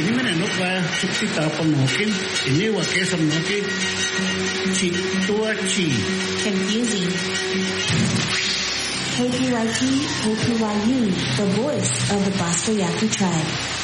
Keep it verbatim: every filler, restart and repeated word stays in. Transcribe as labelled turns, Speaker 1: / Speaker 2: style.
Speaker 1: kinimene no kwa chipita panokin, inewa kesam noki, chituachi.
Speaker 2: Confusing. K P Y T, K P Y U, the voice of the Bosco Yaqui tribe.